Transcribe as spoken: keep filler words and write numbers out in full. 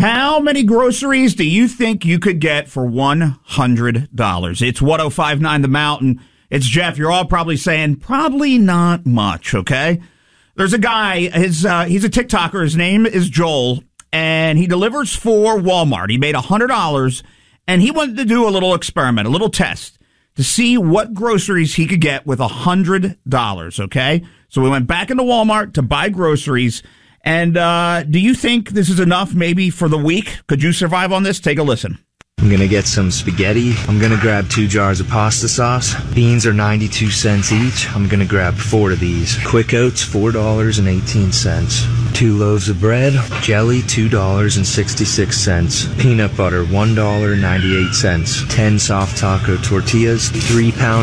How many groceries do you think you could get for one hundred dollars? It's one oh five point nine The Mountain. It's Jeff. You're all probably saying, probably not much, okay? There's a guy, his uh, he's a TikToker. His name is Joel, and he delivers for Walmart. He made one hundred dollars, and he wanted to do a little experiment, a little test, to see what groceries he could get with one hundred dollars, okay? So we went back into Walmart to buy groceries. And uh, do you think this is enough maybe for the week? Could you survive on this? Take a listen. I'm going to get some spaghetti. I'm going to grab two jars of pasta sauce. Beans are ninety-two cents each. I'm going to grab four of these. Quick Oats, four dollars and eighteen cents. Two loaves of bread. Jelly, two dollars and sixty-six cents. Peanut butter, one dollar and ninety-eight cents. Ten soft taco tortillas. Three pounds